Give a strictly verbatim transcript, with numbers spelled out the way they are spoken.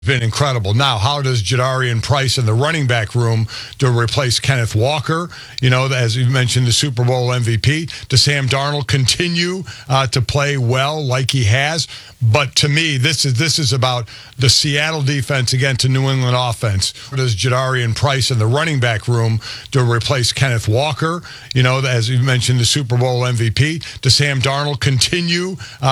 Been incredible. Now, how does Jadarian Price in the running back room to replace Kenneth Walker? You know, as you mentioned, the Super Bowl M V P. Does Sam Darnold continue uh, to play well like he has? But to me, this is this is about the Seattle defense against the New England offense. How does Jadarian Price in the running back room to replace Kenneth Walker? You know, as you mentioned, the Super Bowl M V P. Does Sam Darnold continue? Uh,